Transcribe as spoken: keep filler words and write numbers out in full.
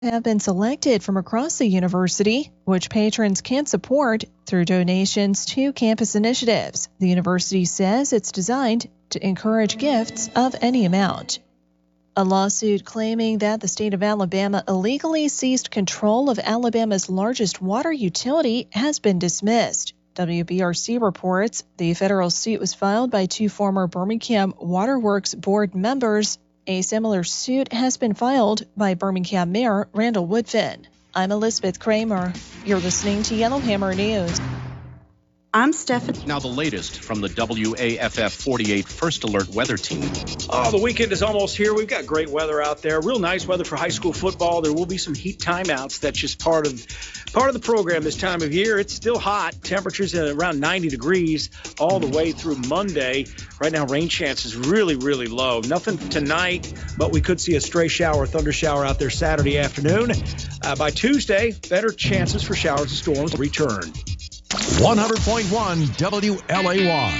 have been selected from across the university, which patrons can support through donations to campus initiatives. The university says it's designed to encourage gifts of any amount. A lawsuit claiming that the state of Alabama illegally seized control of Alabama's largest water utility has been dismissed. W B R C reports the federal suit was filed by two former Birmingham Waterworks board members. A similar suit has been filed by Birmingham Mayor Randall Woodfin. I'm Elizabeth Kramer. You're listening to Yellowhammer News. I'm Stephanie. Now the latest from the W A F F forty-eight First Alert Weather Team. Oh, the weekend is almost here. We've got great weather out there. Real nice weather for high school football. There will be some heat timeouts. That's just part of part of the program this time of year. It's still hot. Temperatures at around ninety degrees all the way through Monday. Right now, rain chance is really, really low. Nothing tonight, but we could see a stray shower, thunder shower out there Saturday afternoon. Uh, by Tuesday, better chances for showers and storms return. one hundred point one W L A Y.